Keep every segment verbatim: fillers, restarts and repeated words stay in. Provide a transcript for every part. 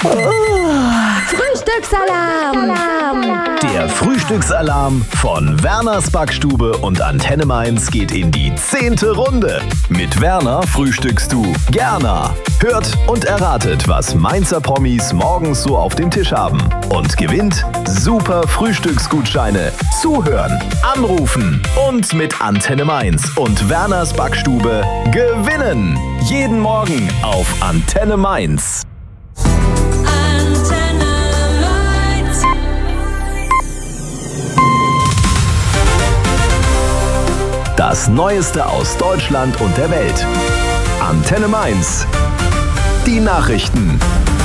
Frühstücksalarm! Der Frühstücksalarm von Werners Backstube und Antenne Mainz geht in die zehnte Runde. Mit Werner frühstückst du gerne. Hört und erratet, was Mainzer Promis morgens so auf dem Tisch haben. Und gewinnt super Frühstücksgutscheine. Zuhören, anrufen und mit Antenne Mainz und Werners Backstube gewinnen. Jeden Morgen auf Antenne Mainz. Das Neueste aus Deutschland und der Welt. Antenne Mainz. Die Nachrichten.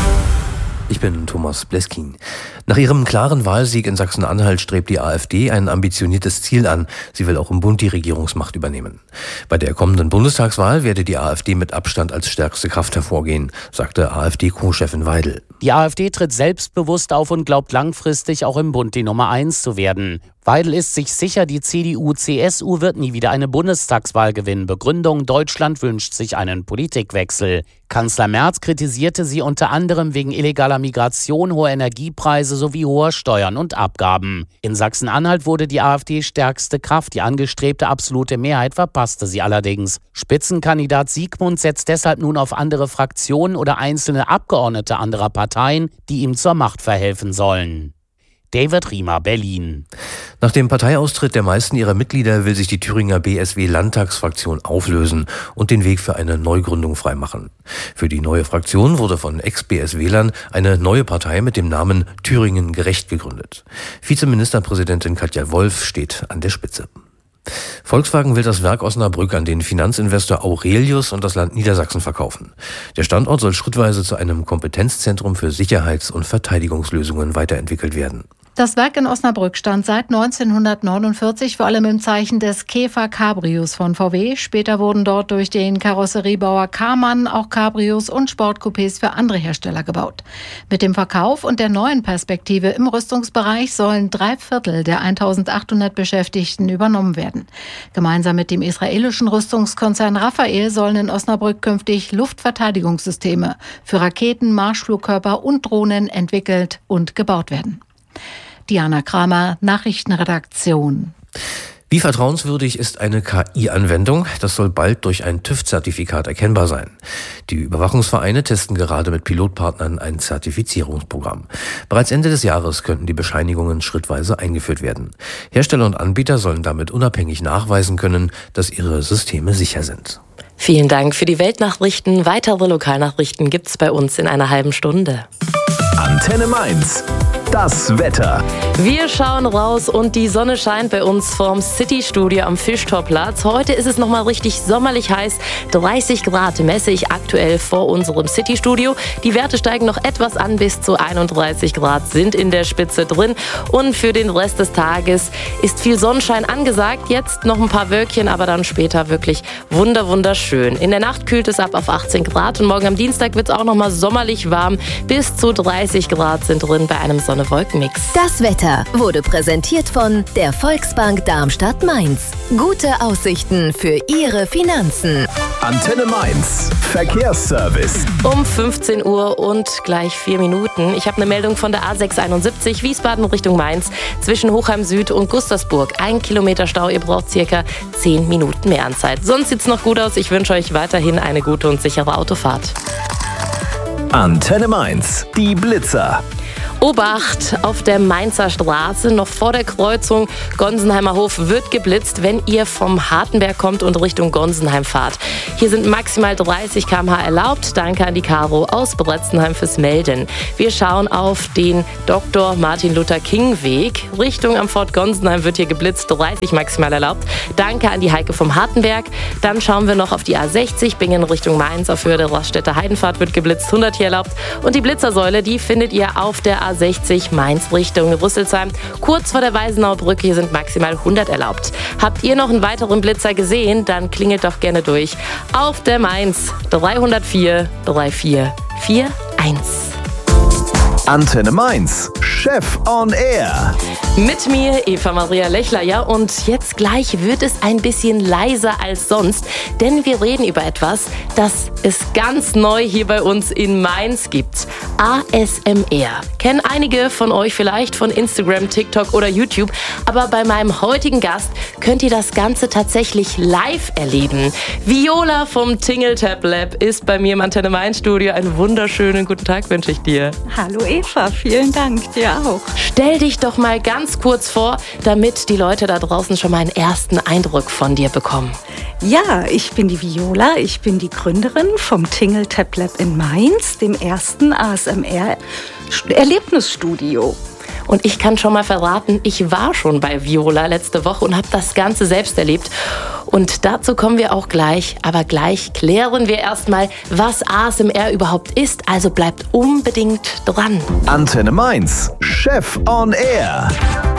Ich bin Thomas Bleskin. Nach ihrem klaren Wahlsieg in Sachsen-Anhalt strebt die AfD ein ambitioniertes Ziel an. Sie will auch im Bund die Regierungsmacht übernehmen. Bei der kommenden Bundestagswahl werde die AfD mit Abstand als stärkste Kraft hervorgehen, sagte AfD-Co-Chefin Weidel. Die AfD tritt selbstbewusst auf und glaubt langfristig auch im Bund die Nummer eins zu werden. Weidel ist sich sicher, die C D U C S U wird nie wieder eine Bundestagswahl gewinnen. Begründung: Deutschland wünscht sich einen Politikwechsel. Kanzler Merz kritisierte sie unter anderem wegen illegaler Migration, hoher Energiepreise sowie hoher Steuern und Abgaben. In Sachsen-Anhalt wurde die AfD stärkste Kraft. Die angestrebte absolute Mehrheit verpasste sie allerdings. Spitzenkandidat Siegmund setzt deshalb nun auf andere Fraktionen oder einzelne Abgeordnete anderer Parteien, die ihm zur Macht verhelfen sollen. David Riemer, Berlin. Nach dem Parteiaustritt der meisten ihrer Mitglieder will sich die Thüringer B S W-Landtagsfraktion auflösen und den Weg für eine Neugründung freimachen. Für die neue Fraktion wurde von Ex-B S W-Lern eine neue Partei mit dem Namen Thüringen gerecht gegründet. Vizeministerpräsidentin Katja Wolf steht an der Spitze. Volkswagen will das Werk Osnabrück an den Finanzinvestor Aurelius und das Land Niedersachsen verkaufen. Der Standort soll schrittweise zu einem Kompetenzzentrum für Sicherheits- und Verteidigungslösungen weiterentwickelt werden. Das Werk in Osnabrück stand seit neunzehnhundertneunundvierzig vor allem im Zeichen des Käfer Cabrios von V W. Später wurden dort durch den Karosseriebauer Karmann auch Cabrios und Sportcoupés für andere Hersteller gebaut. Mit dem Verkauf und der neuen Perspektive im Rüstungsbereich sollen drei Viertel der eintausendachthundert Beschäftigten übernommen werden. Gemeinsam mit dem israelischen Rüstungskonzern Rafael sollen in Osnabrück künftig Luftverteidigungssysteme für Raketen, Marschflugkörper und Drohnen entwickelt und gebaut werden. Diana Kramer, Nachrichtenredaktion. Wie vertrauenswürdig ist eine K I-Anwendung? Das soll bald durch ein TÜV-Zertifikat erkennbar sein. Die Überwachungsvereine testen gerade mit Pilotpartnern ein Zertifizierungsprogramm. Bereits Ende des Jahres könnten die Bescheinigungen schrittweise eingeführt werden. Hersteller und Anbieter sollen damit unabhängig nachweisen können, dass ihre Systeme sicher sind. Vielen Dank für die Weltnachrichten. Weitere Lokalnachrichten gibt's bei uns in einer halben Stunde. Antenne Mainz. Das Wetter. Wir schauen raus und die Sonne scheint bei uns vom City-Studio am Fischtorplatz. Heute ist es nochmal richtig sommerlich heiß. dreißig Grad messe ich aktuell vor unserem City-Studio. Die Werte steigen noch etwas an, bis zu einunddreißig Grad sind in der Spitze drin. Und für den Rest des Tages ist viel Sonnenschein angesagt. Jetzt noch ein paar Wölkchen, aber dann später wirklich wunder wunderschön. In der Nacht kühlt es ab auf achtzehn Grad und morgen am Dienstag wird es auch nochmal sommerlich warm. Bis zu dreißig Grad sind drin bei einem Sonne Wolkenmix. Das Wetter wurde präsentiert von der Volksbank Darmstadt-Mainz. Gute Aussichten für Ihre Finanzen. Antenne Mainz. Verkehrsservice. Um fünfzehn Uhr und gleich vier Minuten. Ich habe eine Meldung von der A sechshunderteinundsiebzig Wiesbaden Richtung Mainz zwischen Hochheim Süd und Gustersburg. Ein Kilometer Stau, ihr braucht circa zehn Minuten mehr Anzeit. Sonst sieht's noch gut aus. Ich wünsche euch weiterhin eine gute und sichere Autofahrt. Antenne Mainz. Die Blitzer. Obacht, auf der Mainzer Straße, noch vor der Kreuzung Gonsenheimer Hof wird geblitzt, wenn ihr vom Hartenberg kommt und Richtung Gonsenheim fahrt. Hier sind maximal dreißig Kilometer pro Stunde erlaubt. Danke an die Caro aus Bretzenheim fürs Melden. Wir schauen auf den Doktor Martin Luther King Weg. Richtung am Fort Gonsenheim wird hier geblitzt, dreißig maximal erlaubt. Danke an die Heike vom Hartenberg. Dann schauen wir noch auf die A sechzig, Bingen Richtung Mainz. Auf Höhe der Raststätter Heidenfahrt wird geblitzt, hundert hier erlaubt. Und die Blitzersäule, die findet ihr auf der A sechzig Mainz Richtung Rüsselsheim. Kurz vor der Weisenaubrücke, hier sind maximal hundert erlaubt. Habt ihr noch einen weiteren Blitzer gesehen? Dann klingelt doch gerne durch. Auf der Mainz dreihundertvier drei vier vier eins. Antenne Mainz. Chef on Air. Mit mir, Eva Maria Lechler, ja, und jetzt gleich wird es ein bisschen leiser als sonst, denn wir reden über etwas, das es ganz neu hier bei uns in Mainz gibt. A S M R. Kennen einige von euch vielleicht von Instagram, TikTok oder YouTube, aber bei meinem heutigen Gast könnt ihr das Ganze tatsächlich live erleben. Viola vom Tingle-Tab Lab ist bei mir im Antenne Mainz Studio. Einen wunderschönen guten Tag wünsche ich dir. Hallo Eva, vielen Dank, dir auch. Stell dich doch mal ganz kurz vor, damit die Leute da draußen schon mal einen ersten Eindruck von dir bekommen. Ja, ich bin die Viola, ich bin die Gründerin vom Tingle-Tab Lab in Mainz, dem ersten A S M R-Erlebnisstudio. Und ich kann schon mal verraten, ich war schon bei Viola letzte Woche und habe das Ganze selbst erlebt. Und dazu kommen wir auch gleich. Aber gleich klären wir erstmal, was A S M R überhaupt ist. Also bleibt unbedingt dran. Antenne Mainz, Chef on Air.